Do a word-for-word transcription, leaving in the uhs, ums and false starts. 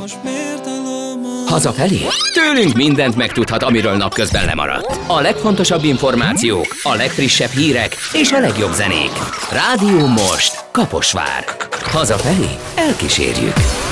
most miért alom? Hazafelé? Tőlünk mindent megtudhat, amiről napközben lemaradt. A legfontosabb információk, a legfrissebb hírek és a legjobb zenék. Rádió Most, Kaposvár. Hazafelé elkísérjük.